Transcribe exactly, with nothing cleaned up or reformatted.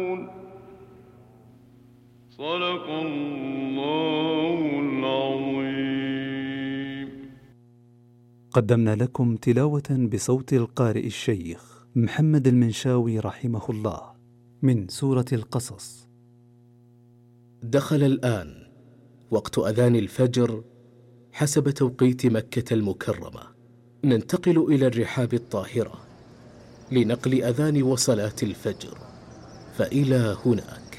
صدق الله العظيم. قدمنا لكم تلاوة بصوت القارئ الشيخ محمد المنشاوي رحمه الله من سورة القصص. دخل الآن وقت أذان الفجر حسب توقيت مكة المكرمة. ننتقل إلى الرحاب الطاهرة لنقل أذان وصلاة الفجر، فإلى هناك.